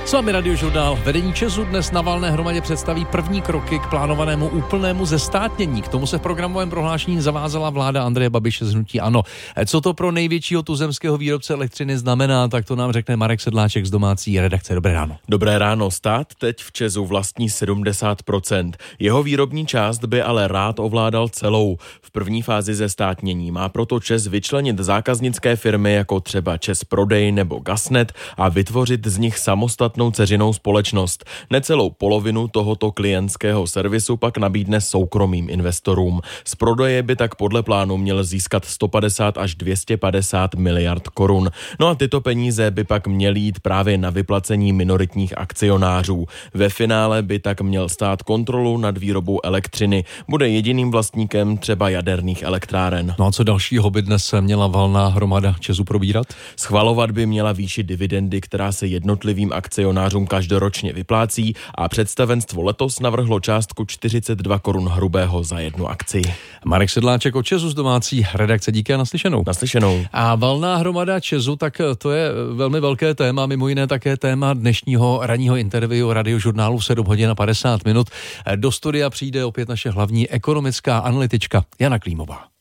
S vámi Radiožurnál. Vedení ČEZu dnes na valné hromadě představí první kroky k plánovanému úplnému zestátnění. K tomu se v programovém prohlášení zavázala vláda Andreje Babiše z hnutí ANO. Co to pro největšího tuzemského výrobce elektřiny znamená, tak to nám řekne Marek Sedláček z domácí redakce. Dobré ráno. Dobré ráno. Stát teď v ČEZu vlastní 70%. Jeho výrobní část by ale rád ovládal celou. V první fázi zestátnění má proto ČEZ vyčlenit zákaznické firmy jako třeba ČEZ Prodej nebo Gasnet a vytvořit z nich samostatnou dceřinou společnost. Necelou polovinu tohoto klientského servisu pak nabídne soukromým investorům. Z prodeje by tak podle plánu měl získat 150 až 250 miliard korun. No a tyto peníze by pak měly jít právě na vyplacení minoritních akcionářů. Ve finále by tak měl stát kontrolu nad výrobou elektřiny. Bude jediným vlastníkem třeba jaderných elektráren. No a co dalšího by dnes měla valná hromada ČEZu probírat? Schvalovat by měla výši dividendy, která se jednotlivým akcionářům každoročně vyplácí, a představenstvo letos navrhlo částku 42 korun hrubého za jednu akci. Marek Sedláček o ČEZu z domácí redakce. Díky a naslyšenou. Naslyšenou. A valná hromada ČEZu, tak to je velmi velké téma, mimo jiné také téma dnešního ranního interview Radiožurnálu v 7 hodin a 50 minut. Do studia přijde opět naše hlavní ekonomická analytička Jana Klímová.